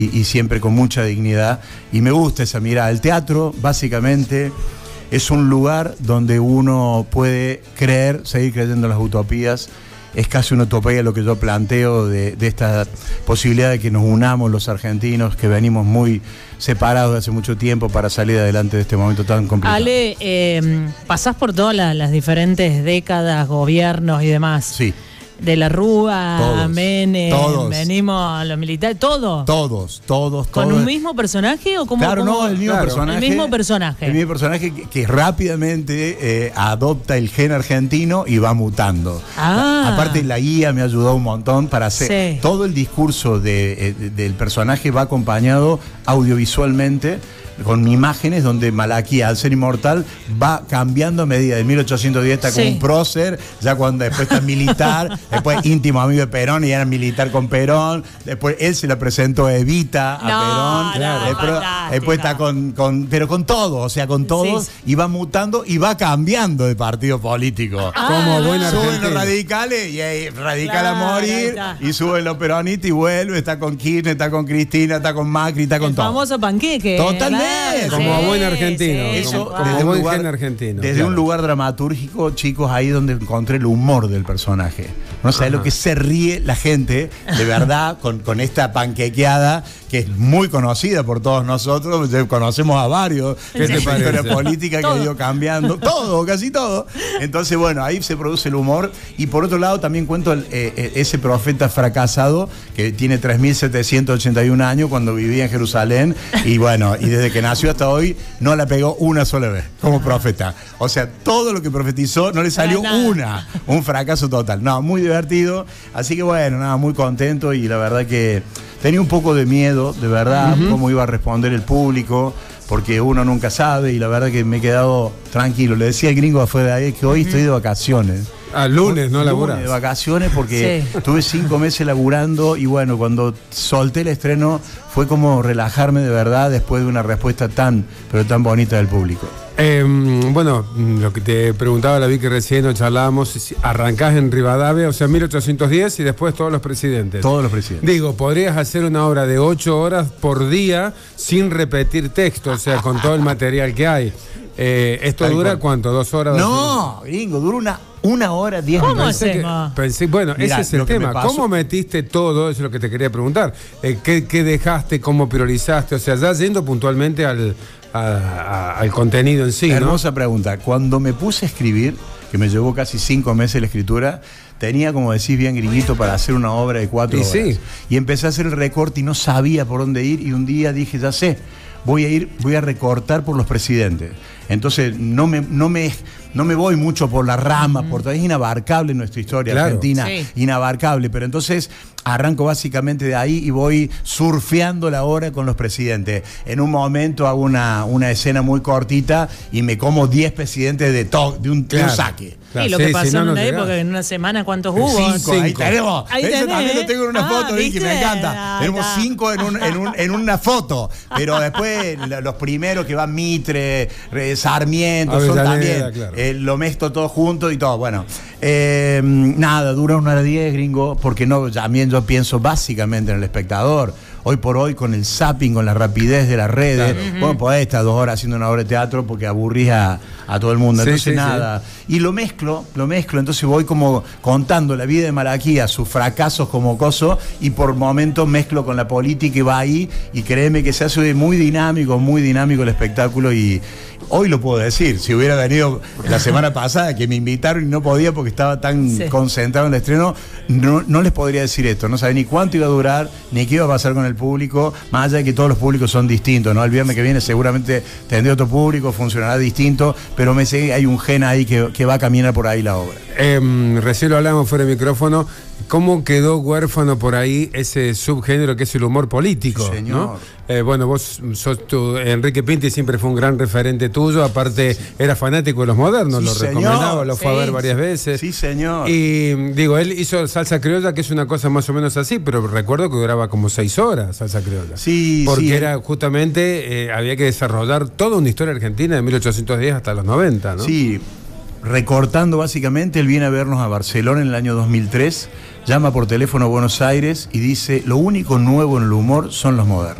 y siempre con mucha dignidad. Y me gusta esa mirada. El teatro, básicamente, es un lugar donde uno puede creer, seguir creyendo en las utopías. Es casi una utopía lo que yo planteo de esta posibilidad de que nos unamos los argentinos, que venimos muy separados de hace mucho tiempo para salir adelante de este momento tan complicado. Ale, pasás por todas las diferentes décadas, gobiernos y demás. Sí. De la Rúa, Todos, Menem, todos. venimos a los militares, todo. Todos. ¿Con un mismo personaje o cómo? Claro, no, el mismo personaje. El mismo personaje. El mismo personaje que rápidamente adopta el gen argentino y va mutando. Aparte, la guía me ayudó un montón para hacer. Sí. Todo el discurso del personaje va acompañado audiovisualmente, con imágenes donde Malaquía, al ser inmortal, va cambiando a medida. De 1810 está como un prócer, ya cuando después está militar, después íntimo amigo de Perón y era militar con Perón, después él se la presentó a Evita, a Perón, después está pero con todo, o sea, con todos, y va mutando y va cambiando de partido político. Como buen argentino. Suben los radicales y ahí radical a morir, y suben los peronistas y vuelve, está con Kirchner, está con Cristina, está con Macri, está con todo. El famoso panqueque. Totalmente. Como buen argentino. Eso, como buen gen argentino. Desde un lugar dramatúrgico, chicos, ahí donde encontré el humor del personaje. No sabés lo que se ríe la gente, de verdad, con esta panquequeada que es muy conocida por todos nosotros. Conocemos a varios. ¿Qué te parece? La política que ha ido cambiando. Todo, casi todo. Entonces, bueno, ahí se produce el humor. Y por otro lado, también cuento ese profeta fracasado que tiene 3.781 años cuando vivía en Jerusalén. Y bueno, y desde que nació hasta hoy no la pegó una sola vez como profeta. O sea, todo lo que profetizó no le salió una. Un fracaso total. No, muy divertido. Así que bueno, nada, muy contento y la verdad que tenía un poco de miedo, de verdad, cómo iba a responder el público, porque uno nunca sabe y la verdad que me he quedado tranquilo. Le decía al gringo afuera de ahí que hoy estoy de vacaciones. Lunes, no laburás. De vacaciones porque tuve 5 meses laburando y bueno, cuando solté el estreno fue como relajarme de verdad después de una respuesta pero tan bonita del público. Bueno, lo que te preguntaba la Vicky recién, nos charlábamos, arrancás en Rivadavia, o sea, 1810 y después todos los presidentes. Todos los presidentes. Digo, podrías hacer una obra de 8 horas por día sin repetir texto, o sea, con todo el material que hay. ¿Esto dura cuánto? ¿2 horas? No, gringo, dura una hora, 10 minutos. Pensé, bueno, mirá, ese es el tema. ¿Cómo metiste todo? Eso es lo que te quería preguntar. ¿Qué dejaste? ¿Cómo priorizaste? O sea, ya yendo puntualmente al contenido en sí. Hermosa pregunta. Cuando me puse a escribir, que me llevó casi 5 meses la escritura, tenía, como decís bien gringuito, para hacer una obra de 4 horas. Sí. Y empecé a hacer el recorte y no sabía por dónde ir, y un día dije, ya sé, voy a recortar por los presidentes. Entonces no me voy mucho por la rama, porque es inabarcable nuestra historia argentina, inabarcable, pero entonces arranco básicamente de ahí y voy surfeando la hora con los presidentes. En un momento hago una escena muy cortita y me como 10 presidentes de un saque. Y lo que pasó en una época, en una semana, ¿cuántos hubo? 5. Ahí tenemos. Eso también lo tengo en una foto, Vicky, me encanta. Tenemos 5 en una foto. Pero después los primeros que van Mitre, Sarmiento, son también. Lo mezclo todo junto y todo. Bueno, nada, dura 1 hora 10, gringo, porque también yo pienso básicamente en el espectador. Hoy por hoy, con el zapping, con la rapidez de las redes, bueno, podés estar 2 horas haciendo una obra de teatro porque aburrís a todo el mundo. Entonces, nada. Y lo mezclo, entonces voy como contando la vida de Malaquía, sus fracasos como coso, y por momentos mezclo con la política y va ahí, y créeme que se hace muy dinámico el espectáculo, y hoy lo puedo decir. Si hubiera venido la semana pasada, que me invitaron y no podía porque estaba tan concentrado en el estreno, no les podría decir esto. No sabía ni cuánto iba a durar, ni qué iba a pasar con el público, más allá de que todos los públicos son distintos, ¿no? El viernes que viene seguramente tendré otro público, funcionará distinto, pero me sé que hay un gen ahí que va a caminar por ahí la obra. Recién lo hablamos fuera de micrófono. ¿Cómo quedó huérfano por ahí ese subgénero que es el humor político? Sí, señor. ¿No? Bueno, vos sos Enrique Pinti siempre fue un gran referente tuyo, aparte era fanático de los modernos, lo recomendaba, lo fue a ver varias veces. Sí, señor. Y digo, él hizo salsa criolla, que es una cosa más o menos así, pero recuerdo que duraba como 6 horas salsa criolla. Sí, porque era justamente, había que desarrollar toda una historia argentina de 1810 hasta los 90, ¿no? Sí. recortando básicamente, él viene a vernos a Barcelona en el año 2003, llama por teléfono a Buenos Aires y dice: lo único nuevo en el humor son los modernos.